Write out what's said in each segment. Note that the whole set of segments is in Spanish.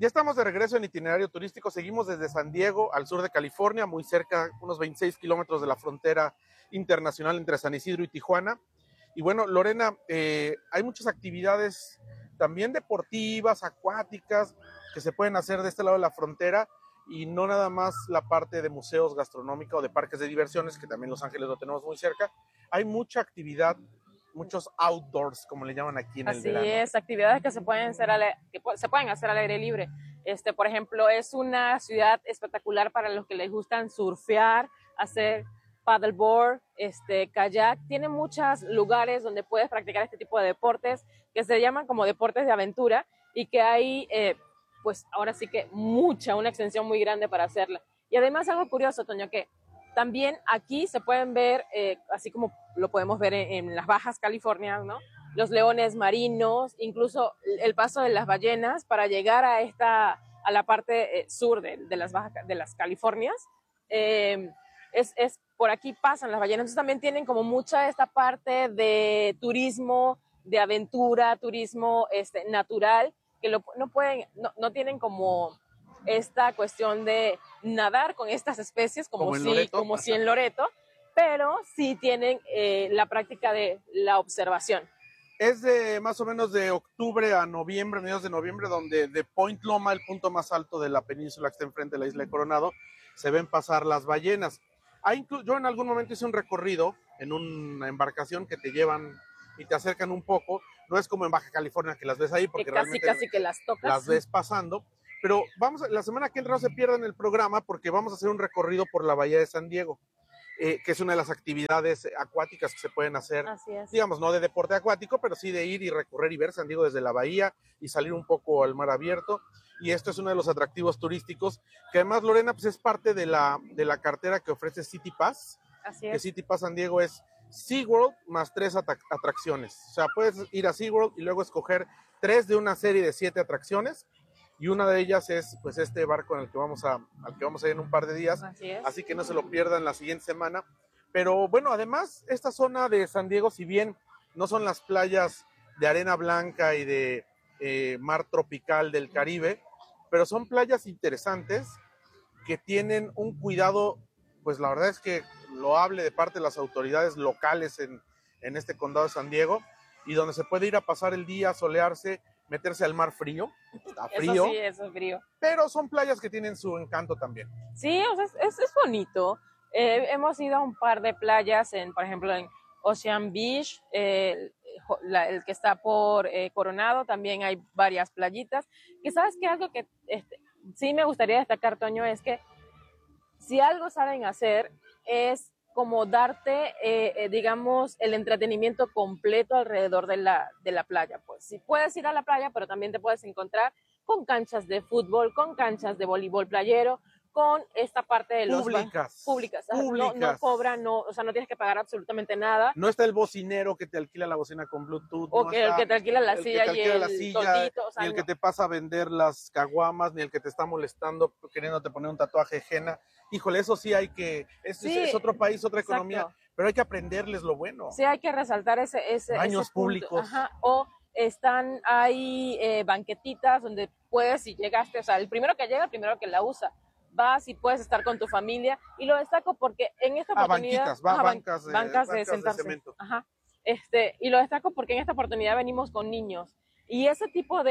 Ya estamos de regreso en itinerario turístico. Seguimos desde San Diego al sur de California, muy cerca, unos 26 kilómetros de la frontera internacional entre San Isidro y Tijuana. Y bueno, Lorena, hay muchas actividades también deportivas, acuáticas, que se pueden hacer de este lado de la frontera y no nada más la parte de museos gastronómicos o de parques de diversiones, que también Los Ángeles lo tenemos muy cerca. Hay mucha actividad, muchos outdoors, como le llaman aquí en el verano. Así es, actividades que se pueden hacer al aire libre. Por ejemplo, es una ciudad espectacular para los que les gustan surfear, hacer paddleboard, kayak. Tiene muchos lugares donde puedes practicar este tipo de deportes que se llaman como deportes de aventura y que hay, pues ahora sí que una extensión muy grande para hacerla. Y además algo curioso, Toño, que también aquí se pueden ver, así como lo podemos ver en las Bajas California, ¿no? Los leones marinos, incluso el paso de las ballenas para llegar a la parte sur de las Californias. Por aquí pasan las ballenas. Entonces también tienen como mucha esta parte de turismo, de aventura, turismo natural, que no tienen como esta cuestión de nadar con estas especies como si en Loreto, pero sí tienen la práctica de la observación. Es de más o menos de octubre a noviembre, mediados de noviembre, donde de Point Loma, el punto más alto de la península que está enfrente de la isla de Coronado, se ven pasar las ballenas. Yo en algún momento hice un recorrido en una embarcación que te llevan y te acercan un poco. No es como en Baja California que las ves ahí, porque casi que las tocas. Las ves pasando. Pero la semana que entra no se pierdan el programa porque vamos a hacer un recorrido por la bahía de San Diego. Que es una de las actividades acuáticas que se pueden hacer, digamos, no de deporte acuático, pero sí de ir y recorrer y ver San Diego desde la bahía y salir un poco al mar abierto. Y esto es uno de los atractivos turísticos, que además, Lorena, pues es parte de la cartera que ofrece City Pass. Así es. Que City Pass San Diego es SeaWorld más 3 atracciones. O sea, puedes ir a SeaWorld y luego escoger 3 de una serie de 7 atracciones. Y una de ellas es pues este barco en el que al que vamos a ir en un par de días. Así que no se lo pierdan la siguiente semana. Pero bueno, además, esta zona de San Diego, si bien no son las playas de arena blanca y de mar tropical del Caribe, pero son playas interesantes que tienen un cuidado, pues la verdad es que loable de parte de las autoridades locales en este condado de San Diego, y donde se puede ir a pasar el día, solearse, meterse al mar frío. Está frío. Eso es frío. Pero son playas que tienen su encanto también. Sí, o sea, es bonito. Hemos ido a un par de playas, por ejemplo, en Ocean Beach, el que está por Coronado, también hay varias playitas. Que sabes que algo que sí me gustaría destacar, Toño, es que si algo saben hacer es como darte, digamos, el entretenimiento completo alrededor de la playa. Pues si puedes ir a la playa, pero también te puedes encontrar con canchas de fútbol, con canchas de voleibol playero, con esta parte de los públicas. No cobran, o sea, no tienes que pagar absolutamente nada. No está el bocinero que te alquila la bocina con Bluetooth. O que el que te alquila la silla y el tontito. O sea, ni el que te pasa a vender las caguamas, ni el que te está molestando queriéndote poner un tatuaje henna. Híjole, eso sí hay que... Es otro país, otra economía, pero hay que aprenderles lo bueno. Sí, hay que resaltar ese baños ese públicos. Ajá. O hay banquetitas donde puedes, si llegaste, o sea, el primero que llega, el primero que la usa. Vas y puedes estar con tu familia, y lo destaco porque en esta oportunidad... bancas de sentarse. De cemento. Ajá. Y lo destaco porque en esta oportunidad venimos con niños, y ese tipo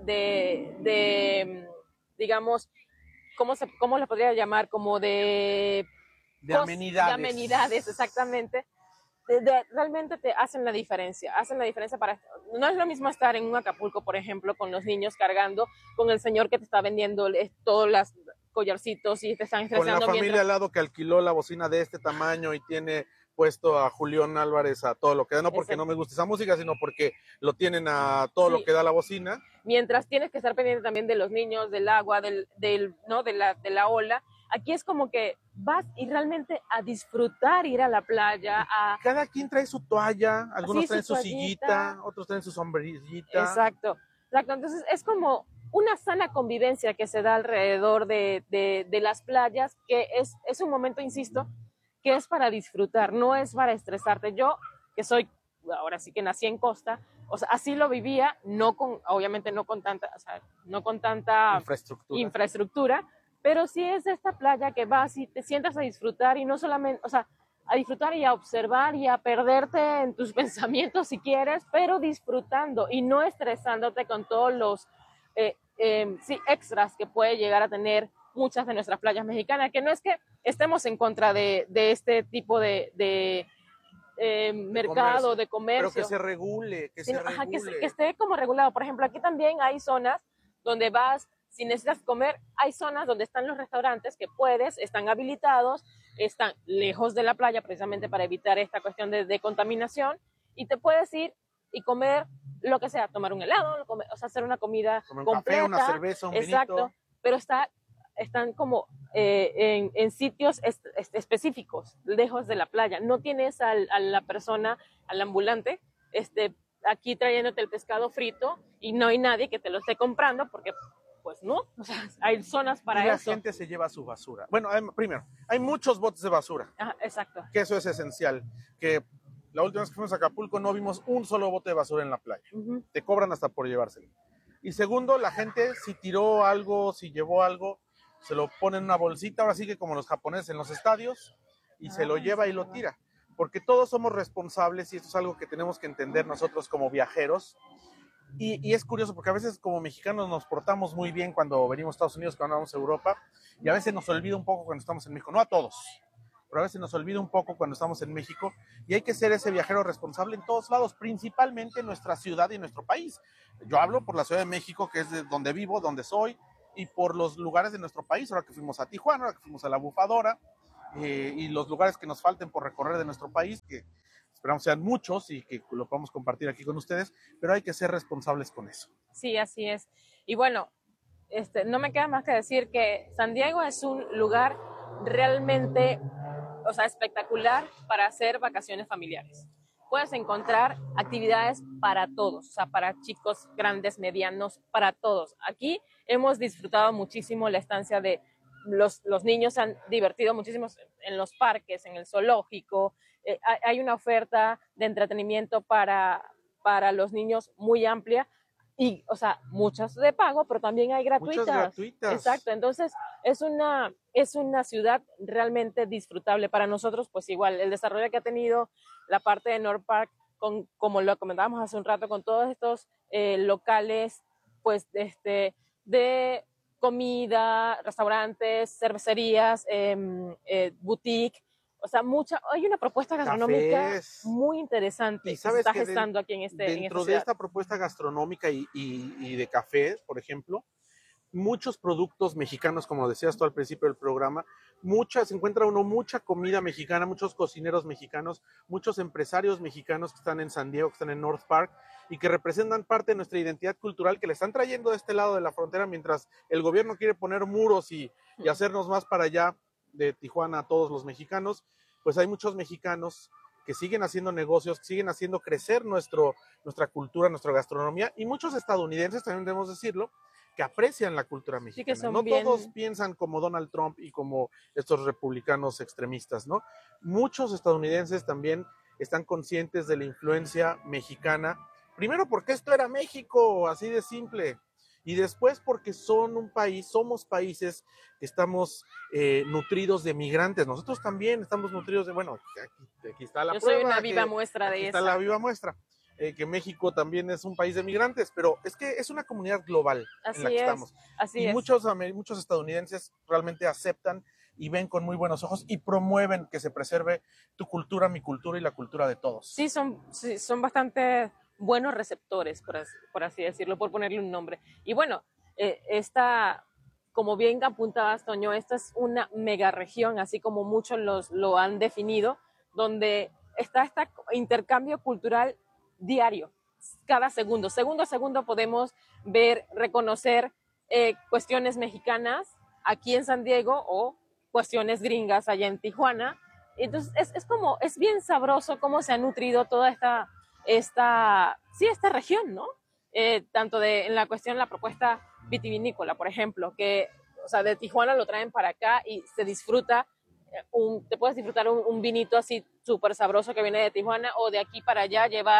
de digamos, ¿cómo le podría llamar? Como de amenidades. De amenidades, exactamente. Realmente te hacen la diferencia para... No es lo mismo estar en un Acapulco, por ejemplo, con los niños cargando, con el señor que te está vendiendo todos los collarcitos y te están estresando. Con la familia al lado que alquiló la bocina de este tamaño y tiene puesto a Julián Álvarez a todo lo que da, no porque no me guste esa música, sino porque lo tienen a todo lo que da la bocina. Mientras tienes que estar pendiente también de los niños, del agua, de la ola. Aquí es como que vas y realmente a disfrutar ir a la playa. Cada quien trae su toalla, algunos traen su sillita, otros traen su sombrillita. Exacto. Entonces es como una sana convivencia que se da alrededor de las playas, que es un momento, insisto, que es para disfrutar, no es para estresarte. Yo, que soy, ahora sí que nací en costa, o sea, así lo vivía, obviamente no con tanta, o sea, no con tanta infraestructura, pero sí es esta playa que vas y te sientas a disfrutar y no solamente, o sea, a disfrutar y a observar y a perderte en tus pensamientos si quieres, pero disfrutando y no estresándote con todos los sí, extras que puede llegar a tener muchas de nuestras playas mexicanas, que no es que estemos en contra de este tipo de mercado, de comercio. Pero que se regule, Ajá, que esté como regulado. Por ejemplo, aquí también hay zonas donde vas, si necesitas comer, hay zonas donde están los restaurantes que puedes, están habilitados, están lejos de la playa precisamente para evitar esta cuestión de contaminación y te puedes ir y comer lo que sea, tomar un helado, o sea, hacer una comida comer un completa. Café, una cerveza, un exacto, vinito. Pero están como en sitios específicos, lejos de la playa. No tienes a la persona, al ambulante, aquí trayéndote el pescado frito y no hay nadie que te lo esté comprando porque, pues no, o sea, hay zonas para y la eso. gente se lleva su basura. Bueno, primero, hay muchos botes de basura. Ajá, exacto. Que eso es esencial. Que la última vez que fuimos a Acapulco no vimos un solo bote de basura en la playa. Te cobran hasta por llevárselo. Y segundo, la gente si tiró algo, si llevó algo, se lo pone en una bolsita, ahora sí que como los japoneses en los estadios, y se lo lleva y lo tira. Porque todos somos responsables y esto es algo que tenemos que entender nosotros como viajeros. Y es curioso porque a veces como mexicanos nos portamos muy bien cuando venimos a Estados Unidos, cuando vamos a Europa, y a veces nos olvida un poco cuando estamos en México. No a todos, pero a veces nos olvida un poco cuando estamos en México y hay que ser ese viajero responsable en todos lados, principalmente en nuestra ciudad y en nuestro país. Yo hablo por la Ciudad de México, que es de donde vivo, donde soy, y por los lugares de nuestro país, ahora que fuimos a Tijuana, ahora que fuimos a La Bufadora, y los lugares que nos falten por recorrer de nuestro país, que esperamos sean muchos y que lo podamos compartir aquí con ustedes, pero hay que ser responsables con eso. Sí, así es. Y bueno, no me queda más que decir que San Diego es un lugar realmente, o sea, espectacular para hacer vacaciones familiares. Puedes encontrar actividades para todos, o sea, para chicos grandes, medianos, para todos. Aquí hemos disfrutado muchísimo la estancia de los niños, se han divertido muchísimo en los parques, en el zoológico. Hay una oferta de entretenimiento para los niños muy amplia. Y, o sea, muchas de pago, pero también hay gratuitas. Muchas gratuitas. Exacto, entonces es una ciudad realmente disfrutable para nosotros, pues igual, el desarrollo que ha tenido la parte de North Park, como lo comentábamos hace un rato, con todos estos locales, pues, de comida, restaurantes, cervecerías, boutique, o sea, hay una propuesta gastronómica Cafés. muy interesante Y sabes que se está que gestando aquí en dentro de esta propuesta gastronómica y de café, por ejemplo, muchos productos mexicanos, como decías tú al principio del programa, se encuentra uno mucha comida mexicana, muchos cocineros mexicanos, muchos empresarios mexicanos que están en San Diego, que están en North Park y que representan parte de nuestra identidad cultural que le están trayendo de este lado de la frontera mientras el gobierno quiere poner muros y hacernos más para allá de Tijuana a todos los mexicanos, pues hay muchos mexicanos que siguen haciendo negocios, que siguen haciendo crecer nuestra cultura, nuestra gastronomía, y muchos estadounidenses, también debemos decirlo, que aprecian la cultura mexicana. Sí, no todos piensan como Donald Trump y como estos republicanos extremistas, ¿no? Muchos estadounidenses también están conscientes de la influencia mexicana, primero porque esto era México, así de simple, y después porque somos países que estamos nutridos de migrantes. Nosotros también estamos nutridos de, bueno, aquí está la prueba. Yo soy una viva muestra de eso. Está la viva muestra. Que México también es un país de migrantes, pero es que es una comunidad global en la que estamos. Así es. Muchos estadounidenses realmente aceptan y ven con muy buenos ojos y promueven que se preserve tu cultura, mi cultura y la cultura de todos. Sí, son bastante buenos receptores, por así decirlo, por ponerle un nombre. Y bueno, como bien apuntabas, Toño, esta es una mega región, así como muchos lo han definido, donde está este intercambio cultural diario, cada segundo a segundo podemos reconocer cuestiones mexicanas aquí en San Diego o cuestiones gringas allá en Tijuana. Entonces es bien sabroso cómo se ha nutrido toda esta región, ¿no? Tanto en la cuestión, la propuesta vitivinícola, por ejemplo, que, o sea, de Tijuana lo traen para acá y se disfruta, te puedes disfrutar un vinito así súper sabroso que viene de Tijuana, o de aquí para allá llevar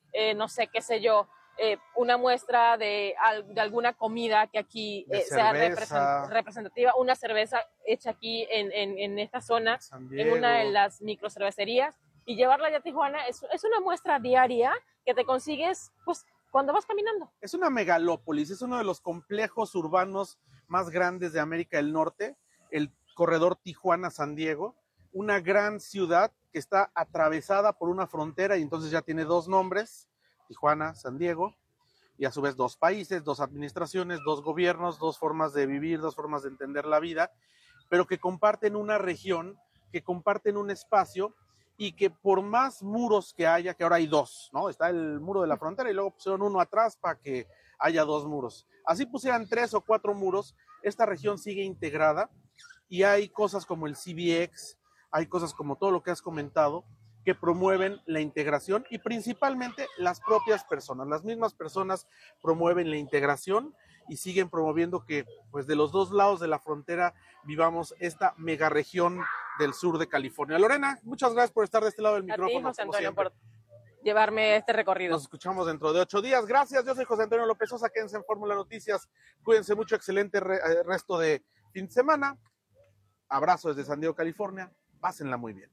no sé, qué sé yo, una muestra de alguna comida que aquí sea representativa, una cerveza hecha aquí en esta zona, en una de las microcervecerías, y llevarla allá a Tijuana es una muestra diaria que te consigues pues cuando vas caminando. Es una megalópolis, es uno de los complejos urbanos más grandes de América del Norte, el corredor Tijuana-San Diego, una gran ciudad que está atravesada por una frontera y entonces ya tiene dos nombres, Tijuana, San Diego, y a su vez dos países, dos administraciones, dos gobiernos, dos formas de vivir, dos formas de entender la vida, pero que comparten una región, que comparten un espacio y que por más muros que haya, que ahora hay dos, ¿no? Está el muro de la frontera y luego pusieron uno atrás para que haya dos muros. Así pusieran 3 o 4 muros, esta región sigue integrada y hay cosas como el CBX, hay cosas como todo lo que has comentado, que promueven la integración y principalmente las propias personas. Las mismas personas promueven la integración y siguen promoviendo que pues de los dos lados de la frontera vivamos esta megaregión del sur de California. Lorena, muchas gracias por estar de este lado del micrófono. A ti, José Antonio, por llevarme este recorrido. Nos escuchamos dentro de 8 días. Gracias, yo soy José Antonio López Sosa, quédense en Fórmula Noticias. Cuídense mucho, excelente resto de fin de semana. Abrazo desde San Diego, California. Pásenla muy bien.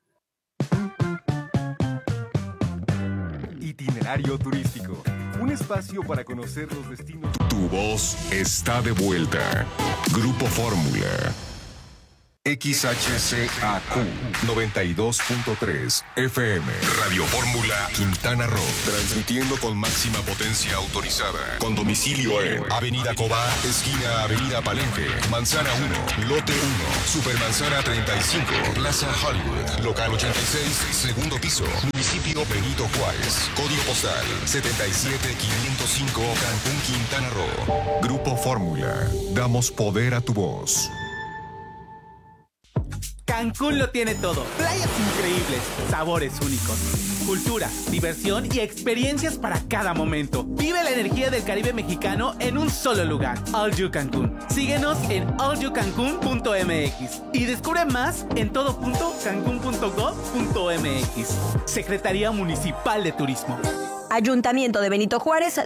Itinerario turístico. Un espacio para conocer los destinos. Tu voz está de vuelta. Grupo Fórmula. XHCAQ 92.3 FM. Radio Fórmula Quintana Roo. Transmitiendo con máxima potencia autorizada. Con domicilio en Avenida Cobá, esquina Avenida Palenque, Manzana 1, Lote 1, Supermanzana 35, Plaza Hollywood, Local 86, segundo piso, Municipio Benito Juárez. Código postal 77505, Cancún, Quintana Roo. Grupo Fórmula. Damos poder a tu voz. Cancún lo tiene todo. Playas increíbles, sabores únicos, cultura, diversión y experiencias para cada momento. Vive la energía del Caribe mexicano en un solo lugar. All You Cancún. Síguenos en allyoucancun.mx y descubre más en todo.cancun.gov.mx. Secretaría Municipal de Turismo. Ayuntamiento de Benito Juárez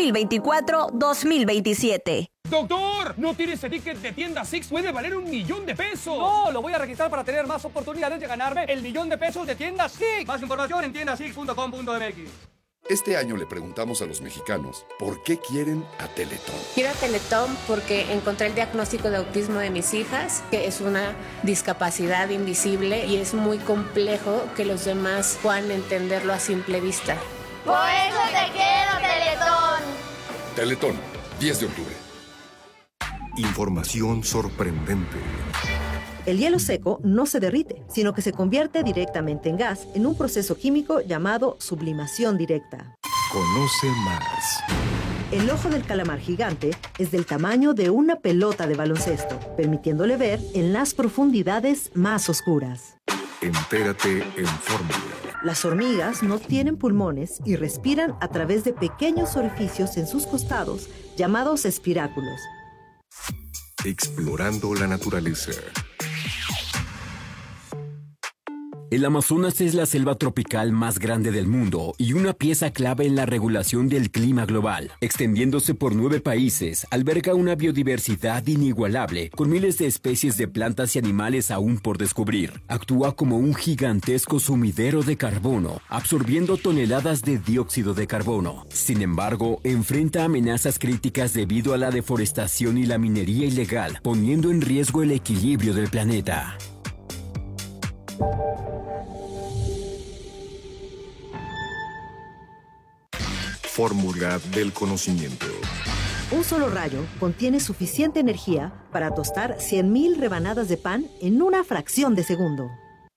2024-2027. ¡Doctor! ¿No tienes ese ticket de tienda Six? ¡Puede valer $1,000,000! No, lo voy a registrar para tener más oportunidades de ganarme el $1,000,000 de tienda Six. Más información en tiendasix.com.mx. Este año le preguntamos a los mexicanos por qué quieren a Teletón. Quiero a Teletón porque encontré el diagnóstico de autismo de mis hijas, que es una discapacidad invisible y es muy complejo que los demás puedan entenderlo a simple vista. ¡Por eso te quiero, Teletón! Teletón, 10 de octubre. Información sorprendente. El hielo seco no se derrite, sino que se convierte directamente en gas en un proceso químico llamado sublimación directa. Conoce más. El ojo del calamar gigante es del tamaño de una pelota de baloncesto, permitiéndole ver en las profundidades más oscuras. Entérate en Fórmula. Las hormigas no tienen pulmones y respiran a través de pequeños orificios en sus costados, llamados espiráculos. Explorando la naturaleza. El Amazonas es la selva tropical más grande del mundo y una pieza clave en la regulación del clima global. Extendiéndose por 9 países, alberga una biodiversidad inigualable, con miles de especies de plantas y animales aún por descubrir. Actúa como un gigantesco sumidero de carbono, absorbiendo toneladas de dióxido de carbono. Sin embargo, enfrenta amenazas críticas debido a la deforestación y la minería ilegal, poniendo en riesgo el equilibrio del planeta. Fórmula del conocimiento. Un solo rayo contiene suficiente energía para tostar 100,000 rebanadas de pan en una fracción de segundo.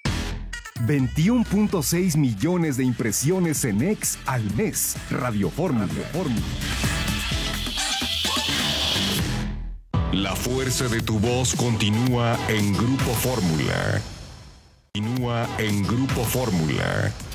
21.6 millones de impresiones en X al mes. Radio Fórmula. La fuerza de tu voz continúa en Grupo Fórmula. Continúa en Grupo Fórmula.